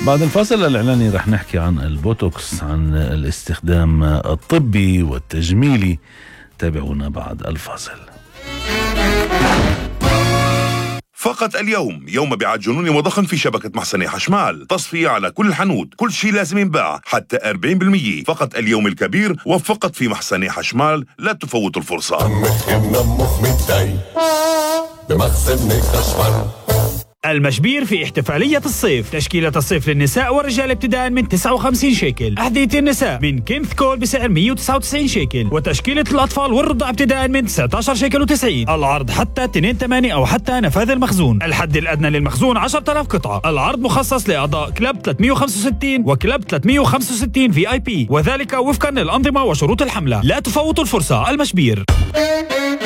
بعد الفاصل الإعلاني رح نحكي عن البوتوكس، عن الاستخدام الطبي والتجميلي. تابعونا بعد الفاصل. فقط اليوم يوم مبيعات جنوني وضخم في شبكة محسني حشمال، تصفية على كل الحنوت، كل شيء لازم ينباع حتى 40%. فقط اليوم الكبير وفقط في محسني حشمال، لا تفوت الفرصة. المشبير في احتفالية الصيف، تشكيلة الصيف للنساء والرجال ابتداء من 59 شيكل، أحذية النساء من كينث كول بسعر 199 شيكل، وتشكيلة الأطفال والرضع ابتداء من 19 شيكل و90. العرض حتى 2/8 أو حتى نفاذ المخزون. الحد الأدنى للمخزون 10,000 قطعة. العرض مخصص لأعضاء كلب 365 وكلب 365 VIP، وذلك وفقا للأنظمة وشروط الحملة. لا تفوتوا الفرصة. المشبير.